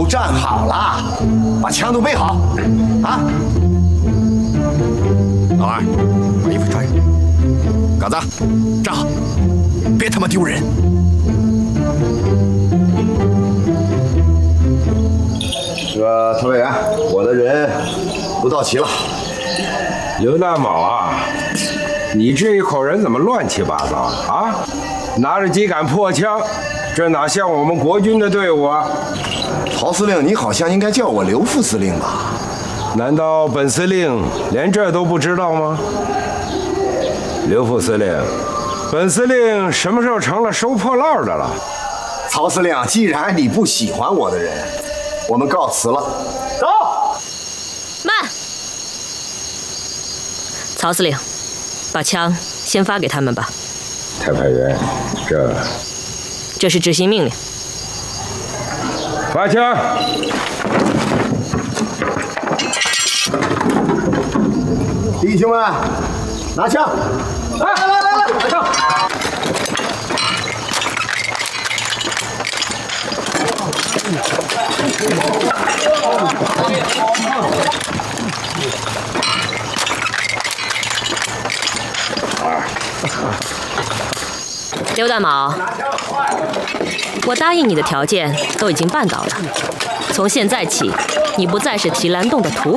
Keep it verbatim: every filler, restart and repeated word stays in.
站好了，把枪都备好，啊！老二，把衣服穿上。嘎子，站好，别他妈丢人。这个特派员，我的人都到齐了。 刘大卯啊，你这一口人怎么乱七八糟啊？拿着几杆破枪，这哪像我们国军的队伍啊？ 曹司令，你好像应该叫我刘副司令吧？ 难道本司令连这都不知道吗？刘副司令，本司令什么时候成了收破烂的了？ 曹司令，既然你不喜欢我的人，我们告辞了。走。 慢。曹司令，把枪先发给他们吧。 特派员，这这是执行命令。 发枪！ 弟兄们，拿枪！来来来来来，拿枪！ 刘大卯，我答应你的条件都已经办到了。从现在起，你不再是提篮洞的土